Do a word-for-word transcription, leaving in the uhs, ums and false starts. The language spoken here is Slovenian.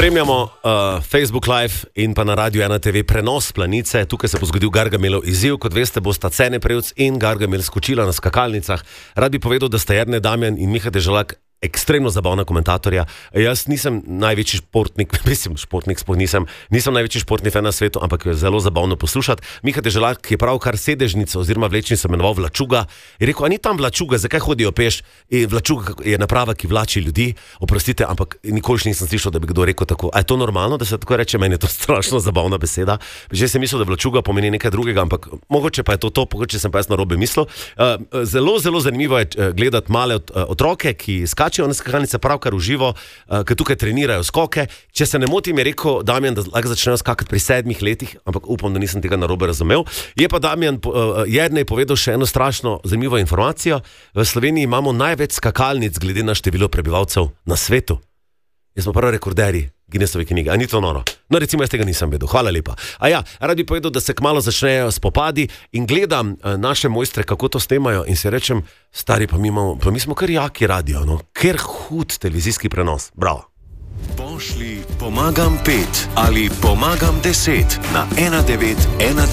Spremljamo uh, Facebook Live in pa na Radio ena te ve prenos Planice. Tukaj se bo zgodil Gargamelov izziv. Kot veste, bosta Cene Prevc in Gargamel skočila na skakalnicah. Rad bi povedal, da sta Jernej Damjan in Miha Deželak ekstremno zabavna komentatorja. Jaz nisem največji športnik, mislim, športnik sploh nisem, nisem največji športni fan na svetu, ampak je zelo zabavno poslušati. Miha Deželak je pravkar sedežnico oziroma vlečnico imenoval Vlačuga. Je rekel, a ni tam Vlačuga, zakaj hodijo peš? In Vlačuga je naprava, ki vlači ljudi. Oprostite, ampak nikoli nisem slišal, da bi kdo rekel tako. A je to normalno, da se tako reče? Meni je to strašno zabavna beseda. Že sem mislil, da Vlačuga pomeni nekaj drugega, ampak mogoče pa je to to, mogoče sem pa jaz narobe mislil. Zelo, zelo zanimivo je gledati male otroke, ki skačejo na skakalnice, pravkar uživo, ki tukaj trenirajo skoke. Če se ne motim, je rekel Damjan, da lahko začnejo skakati pri sedmih letih, ampak upam, da nisem tega narobe razumel. Je pa Damjan Jernej povedal še eno strašno zanimivo informacijo. V Sloveniji imamo največ skakalnic glede na število prebivalcev na svetu. Jaz smo prav rekorderji Guinnessove knjige. A ni to noro? No, recimo, jaz tega nisem vedel. Hvala lepa. A ja, rad bi povedal, da se kmalu začnejo spopadi in gledam naše mojstre, kako to snemajo in si rečem, stari, pa mi, imamo, pa mi smo kar jaki radio, no? Ker hud televizijski prenos. Bravo. Pošli pomagam pet ali pomagam deset na ena devet ena devet.